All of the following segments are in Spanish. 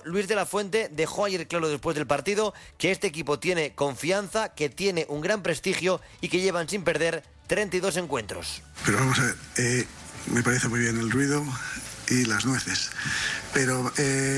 Luis de la Fuente dejó ayer claro después del partido que este equipo tiene confianza, que tiene un gran prestigio y que llevan sin perder 32 encuentros. Pero vamos a ver, me parece muy bien el ruido y las nueces, pero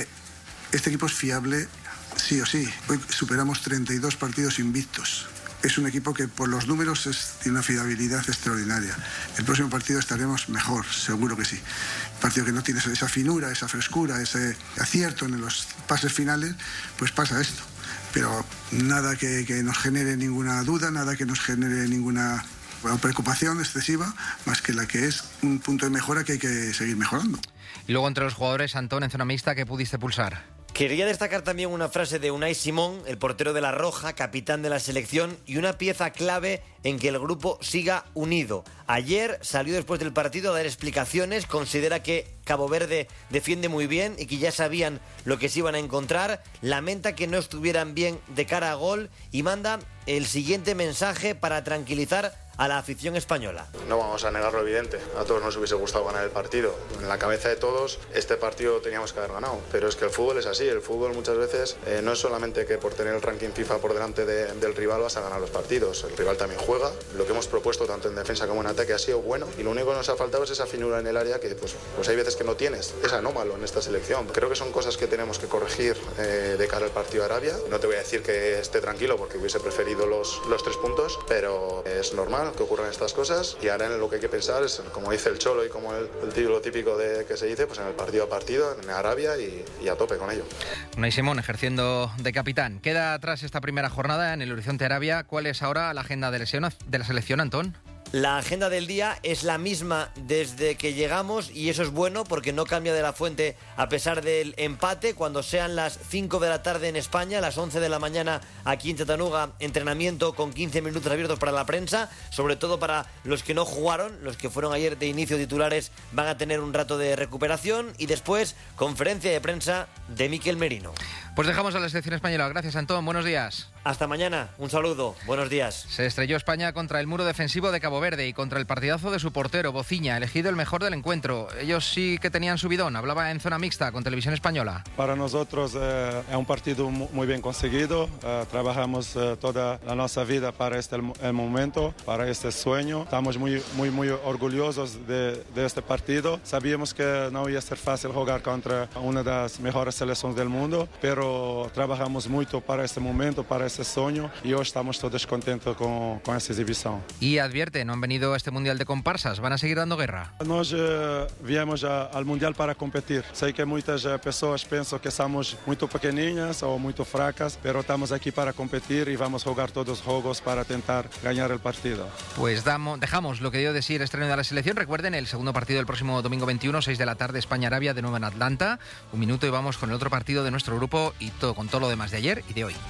este equipo es fiable sí o sí. Hoy superamos 32 partidos invictos. Es un equipo que por los números tiene una fiabilidad extraordinaria. El próximo partido estaremos mejor, seguro que sí. Un partido que no tiene esa finura, esa frescura, ese acierto en los pases finales, pues pasa esto. Pero nada que nos genere ninguna duda, nada que nos genere ninguna preocupación excesiva, más que la que es un punto de mejora que hay que seguir mejorando. Y luego entre los jugadores, Antón, en zona mixta, ¿qué pudiste pulsar? Quería destacar también una frase de Unai Simón, el portero de La Roja, capitán de la selección, y una pieza clave en que el grupo siga unido. Ayer salió después del partido a dar explicaciones, considera que Cabo Verde defiende muy bien y que ya sabían lo que se iban a encontrar, lamenta que no estuvieran bien de cara a gol y manda el siguiente mensaje para tranquilizar a la afición española. No vamos a negar lo evidente, a todos nos hubiese gustado ganar el partido. En la cabeza de todos, este partido lo teníamos que haber ganado, pero es que el fútbol es así, el fútbol muchas veces no es solamente que por tener el ranking FIFA por delante del rival vas a ganar los partidos, el rival también juega, lo que hemos propuesto tanto en defensa como en ataque ha sido bueno y lo único que nos ha faltado es esa finura en el área que pues hay veces que no tienes, es anómalo en esta selección. Creo que son cosas que tenemos que corregir de cara al partido de Arabia. No te voy a decir que esté tranquilo porque hubiese preferido los 3 puntos, pero es normal que ocurran estas cosas y ahora en lo que hay que pensar es, como dice el Cholo y como el título típico de que se dice, pues en el partido a partido, en Arabia y a tope con ello. Unai Simón ejerciendo de capitán. Queda atrás esta primera jornada en el Horizonte Arabia. ¿Cuál es ahora la agenda de la selección, Antón? La agenda del día es la misma desde que llegamos y eso es bueno porque no cambia de la Fuente a pesar del empate. Cuando sean las 5 de la tarde en España, las 11 de la mañana aquí en Chattanooga, entrenamiento con 15 minutos abiertos para la prensa, sobre todo para los que no jugaron, los que fueron ayer de inicio titulares van a tener un rato de recuperación y después conferencia de prensa de Mikel Merino. Pues dejamos a la selección española. Gracias, Antón. Buenos días. Hasta mañana. Un saludo. Buenos días. Se estrelló España contra el muro defensivo de Cabo Verde y contra el partidazo de su portero, Bociña, elegido el mejor del encuentro. Ellos sí que tenían subidón. Hablaba en zona mixta con Televisión Española. Para nosotros es un partido muy bien conseguido. Trabajamos toda la nuestra vida para este momento, para este sueño. Estamos muy orgullosos de este partido. Sabíamos que no iba a ser fácil jugar contra una de las mejores selecciones del mundo, pero trabajamos mucho para este momento, para este sueño y hoy estamos todos contentos con esta exhibición. Y advierte, no han venido a este Mundial de comparsas, van a seguir dando guerra. Nós viemos al Mundial para competir. Sei que muitas pessoas pensam que somos muito pequeninas ou muito fracas, pero estamos aquí para competir y vamos a jugar todos los juegos para intentar ganar el partido. Pues dejamos lo que dio de sí el estreno de la selección. Recuerden, el segundo partido del próximo domingo 21, 6 de la tarde, España-Arabia, de nuevo en Atlanta. Un minuto y vamos con el otro partido de nuestro grupo y con todo lo demás de ayer y de hoy.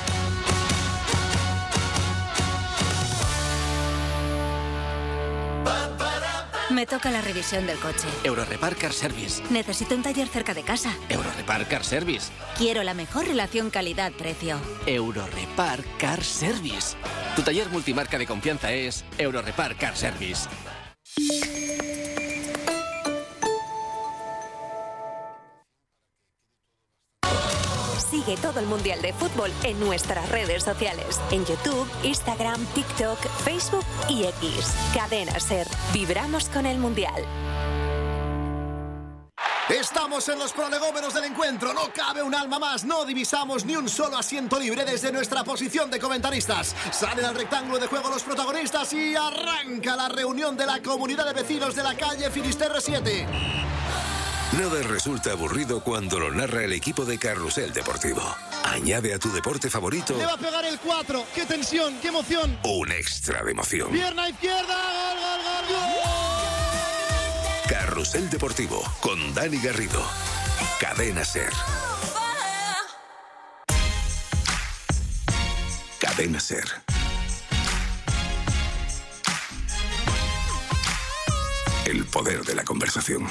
Me toca la revisión del coche. Eurorepar Car Service. Necesito un taller cerca de casa. Eurorepar Car Service. Quiero la mejor relación calidad-precio. Eurorepar Car Service. Tu taller multimarca de confianza es Eurorepar Car Service. Sigue todo el Mundial de Fútbol en nuestras redes sociales. En YouTube, Instagram, TikTok, Facebook y X. Cadena SER. Vibramos con el Mundial. Estamos en los prolegómenos del encuentro. No cabe un alma más. No divisamos ni un solo asiento libre desde nuestra posición de comentaristas. Salen al rectángulo de juego los protagonistas y arranca la reunión de la comunidad de vecinos de la calle Finisterre 7. Nada resulta aburrido cuando lo narra el equipo de Carrusel Deportivo. Añade a tu deporte favorito... Le va a pegar el 4. ¡Qué tensión! ¡Qué emoción! Un extra de emoción. Pierna izquierda. ¡Gol, gol, gol, gol! Carrusel Deportivo con Dani Garrido. Cadena SER. Cadena SER. El poder de la conversación.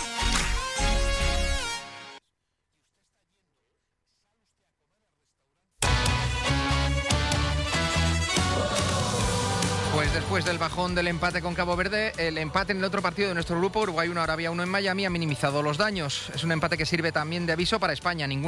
Pues después del bajón del empate con Cabo Verde, el empate en el otro partido de nuestro grupo, Uruguay 1, Arabia 1 en Miami, ha minimizado los daños. Es un empate que sirve también de aviso para España.